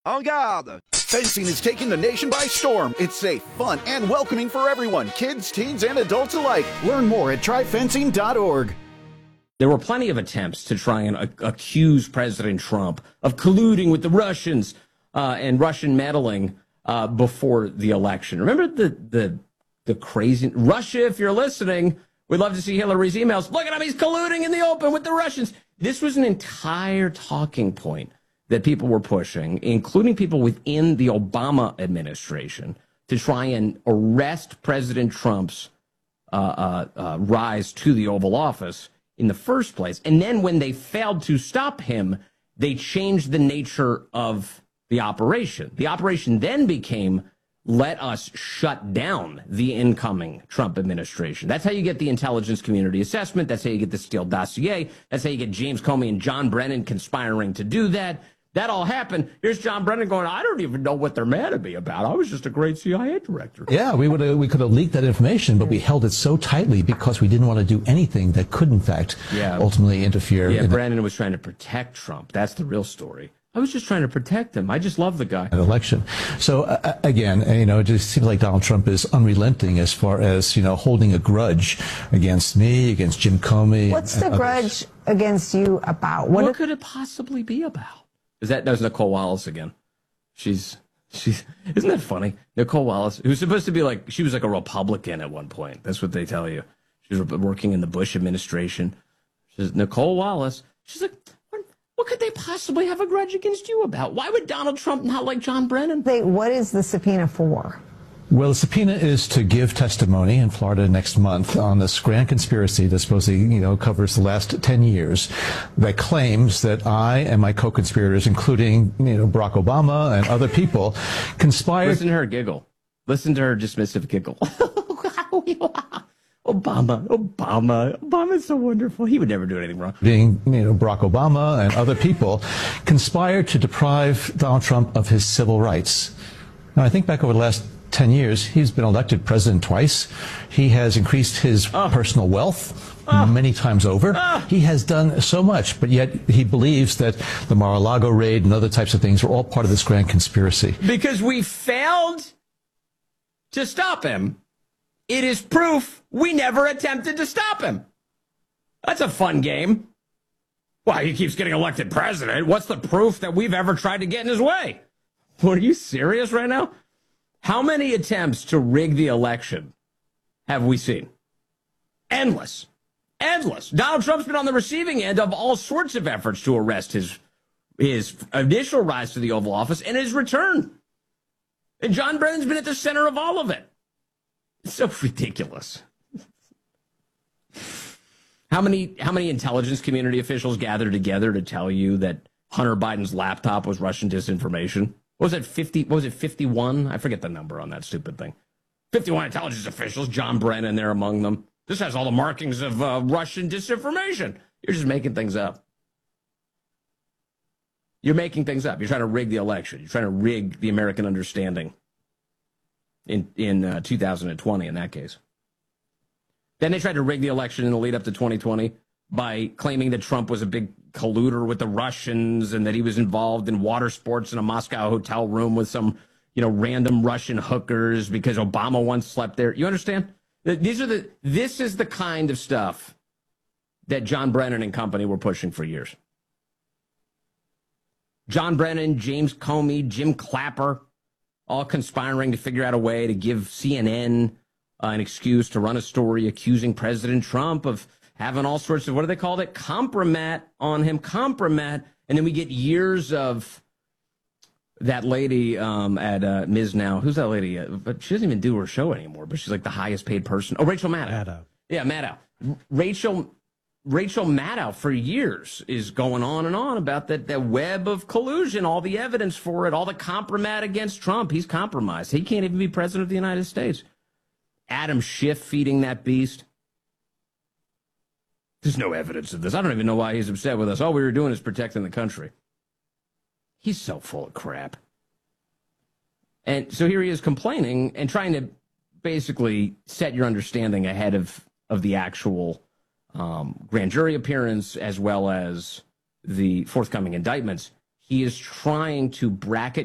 En garde! Fencing is taking the nation by storm. It's safe, fun, and welcoming for everyone, kids, teens, and adults alike. Learn more at tryfencing.org. There were plenty of attempts to try and accuse President Trump of colluding with the Russians and Russian meddling before the election. Remember the crazy Russia, if you're listening, we'd love to see Hillary's emails. Look at him, he's colluding in the open with the Russians. This was an entire talking point that people were pushing, including people within the Obama administration, to try and arrest President Trump's rise to the Oval Office in the first place. And then when they failed to stop him, they changed the nature of the operation. The operation then became, let us shut down the incoming Trump administration. That's how you get the intelligence community assessment. That's how you get the Steele dossier. That's how you get James Comey and John Brennan conspiring to do that. That all happened. Here's John Brennan going, I don't even know what they're mad at me about. I was just a great CIA director. Yeah, we could have leaked that information, but we held it so tightly because we didn't want to do anything that could, in fact, ultimately interfere. Yeah, Brennan was trying to protect Trump. That's the real story. I was just trying to protect him. I just love the guy. An election. So, again, it just seems like Donald Trump is unrelenting as far as, holding a grudge against me, against Jim Comey. What's the grudge against you about? What could it possibly be about? That was Nicole Wallace again. She's isn't that funny? Nicole Wallace, who's supposed to be she was like a Republican at one point. That's what they tell you. She was working in the Bush administration. She's Nicole Wallace. She's like, what could they possibly have a grudge against you about? Why would Donald Trump not like John Brennan? What is the subpoena for? Well, the subpoena is to give testimony in Florida next month on this grand conspiracy that supposedly, covers the last 10 years that claims that I and my co-conspirators, including, Barack Obama and other people, conspired. Listen to her giggle. Listen to her dismissive giggle. Obama's so wonderful. He would never do anything wrong. Being, Barack Obama and other people conspired to deprive Donald Trump of his civil rights. Now, I think back over the last 10 years, he's been elected president twice. He has increased his personal wealth many times over. He has done so much, but yet he believes that the Mar-a-Lago raid and other types of things are all part of this grand conspiracy. Because we failed to stop him, it is proof we never attempted to stop him. That's a fun game. Well, he keeps getting elected president. What's the proof that we've ever tried to get in his way? What, are you serious right now? How many attempts to rig the election have we seen? Endless. Endless. Donald Trump's been on the receiving end of all sorts of efforts to arrest his initial rise to the Oval Office and his return. And John Brennan's been at the center of all of it. It's so ridiculous. How many intelligence community officials gathered together to tell you that Hunter Biden's laptop was Russian disinformation? What was it, 50? What was it, 51? I forget the number on that stupid thing. 51 intelligence officials, John Brennan there among them. This has all the markings of Russian disinformation. You're just making things up. You're making things up. You're trying to rig the election. You're trying to rig the American understanding in 2020 in that case. Then they tried to rig the election in the lead up to 2020 by claiming that Trump was a big colluder with the Russians and that he was involved in water sports in a Moscow hotel room with some, random Russian hookers because Obama once slept there. You understand? This is the kind of stuff that John Brennan and company were pushing for years. John Brennan, James Comey, Jim Clapper, all conspiring to figure out a way to give CNN an excuse to run a story accusing President Trump of having all sorts of, what do they call it? Compromat on him, compromat. And then we get years of that lady at Ms. Now. Who's that lady? But she doesn't even do her show anymore, but she's like the highest paid person. Oh, Rachel Maddow. Yeah, Maddow. Rachel Maddow for years is going on and on about that web of collusion, all the evidence for it, all the compromat against Trump. He's compromised. He can't even be president of the United States. Adam Schiff feeding that beast. There's no evidence of this. I don't even know why he's upset with us. All we were doing is protecting the country. He's so full of crap. And so here he is complaining and trying to basically set your understanding ahead of the actual grand jury appearance as well as the forthcoming indictments. He is trying to bracket